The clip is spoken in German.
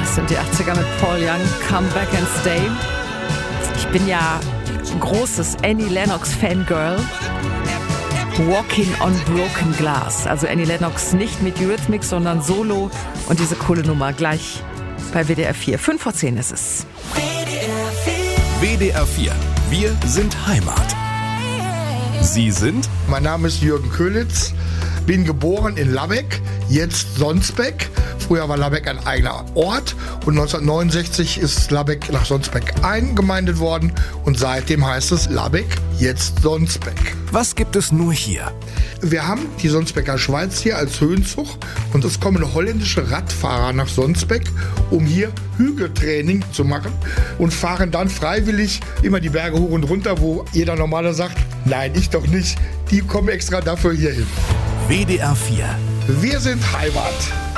Das sind die 80er mit Paul Young, Come Back and Stay. Ich bin ja ein großes Annie Lennox Fangirl. Walking on Broken Glass. Also Annie Lennox nicht mit Eurythmics, sondern solo. Und diese coole Nummer gleich bei WDR 4. 5 vor 10 ist es. WDR 4. Wir sind Heimat. Sie sind? Mein Name ist Jürgen Köhlitz, bin geboren in Labbeck, jetzt Sonsbeck. Früher war Labbeck ein eigener Ort und 1969 ist Labbeck nach Sonsbeck eingemeindet worden und seitdem heißt es Labbeck, jetzt Sonsbeck. Was gibt es nur hier? Wir haben die Sonsbecker Schweiz hier als Höhenzug und es kommen holländische Radfahrer nach Sonsbeck, um hier Hügeltraining zu machen und fahren dann freiwillig immer die Berge hoch und runter, wo jeder Normale sagt, nein, ich doch nicht, die kommen extra dafür hier hin. WDR 4. Wir sind Heimat.